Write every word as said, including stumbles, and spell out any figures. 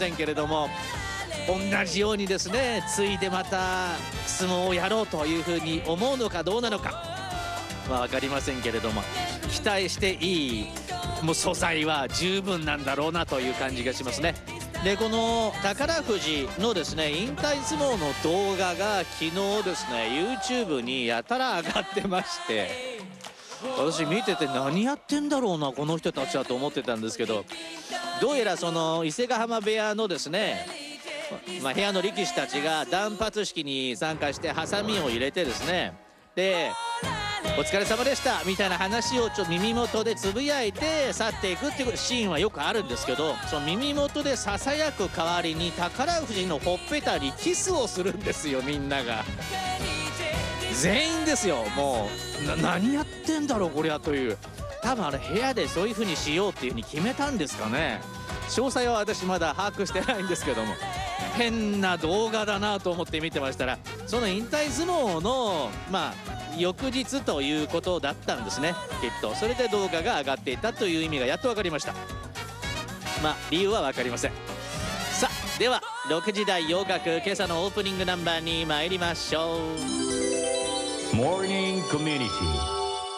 せんけれども、同じようにですねついでまた相撲をやろうというふうに思うのかどうなのか、まあ、分かりませんけれども、期待していいもう素材は十分なんだろうなという感じがしますね。でこの宝富士のですね引退相撲の動画が昨日ですね YouTube にやたら上がってまして、私見てて何やってんだろうなこの人たちはと思ってたんですけど、どうやらその伊勢ヶ浜部屋のですね、まあ、部屋の力士たちが断髪式に参加してハサミを入れてですね、でお疲れ様でしたみたいな話をちょっと耳元でつぶやいて去っていくっていうシーンはよくあるんですけど、その耳元でささやく代わりに宝富士のほっぺたにキスをするんですよ、みんなが全員ですよ。もうな何やってんだろうこりゃという、多分あれ部屋でそういう風にしようっていう風に決めたんですかね。詳細は私まだ把握してないんですけども、変な動画だなと思って見てましたら、その引退相撲のまあ翌日ということだったんですね、きっと。それで動画が上がっていたという意味がやっと分かりました。まあ理由は分かりません。さあではろくじ台洋楽、今朝のオープニングナンバーに参りましょう。 モーニングコミュニティ